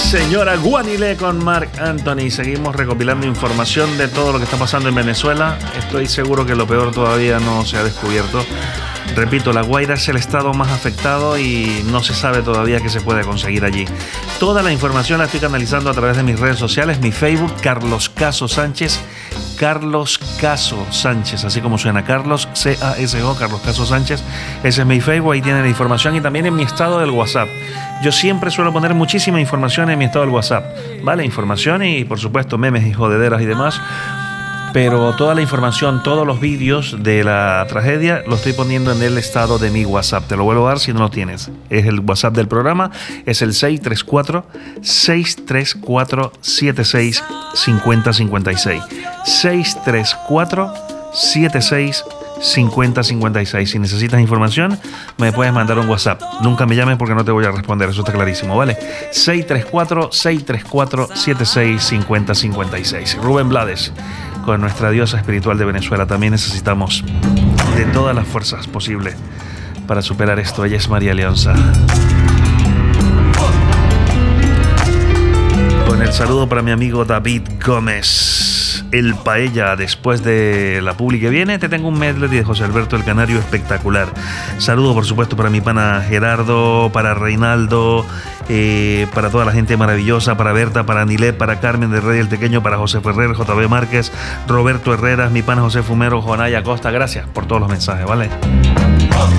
Señora Guanilé con Marc Anthony. Seguimos recopilando información de todo lo que está pasando en Venezuela. Estoy seguro que lo peor todavía no se ha descubierto. Repito, La Guaira es el estado más afectado y no se sabe todavía qué se puede conseguir allí. Toda la información la estoy canalizando a través de mis redes sociales, mi Facebook, Carlos Caso Sánchez. Carlos Caso Sánchez, así como suena, Carlos, C-A-S-O, Carlos Caso Sánchez. Ese es mi Facebook, ahí tienen la información y también en mi estado del WhatsApp. Yo siempre suelo poner muchísima información en mi estado del WhatsApp, ¿vale? Información y, por supuesto, memes y jodederas y demás. Pero toda la información, todos los vídeos de la tragedia lo estoy poniendo en el estado de mi WhatsApp. Te lo vuelvo a dar si no lo tienes. Es el WhatsApp del programa, es el 634-634-765056. 634-765056. Si necesitas información, me puedes mandar un WhatsApp. Nunca me llames porque no te voy a responder, eso está clarísimo, ¿vale? 634-634-765056. Rubén Blades, con nuestra diosa espiritual de Venezuela. También necesitamos de todas las fuerzas posibles para superar esto. Ella es María Leonza. Con el saludo para mi amigo David Gómez, el Paella. Después de la publi que viene, te tengo un medley de José Alberto el Canario espectacular. Saludo, por supuesto, para mi pana Gerardo, para Reinaldo, para toda la gente maravillosa, para Berta, para Anilé, para Carmen del Rey el Tequeño, para José Ferrer, JB Márquez, Roberto Herreras, mi pana José Fumero, Jonaya Costa. Gracias por todos los mensajes, ¿vale?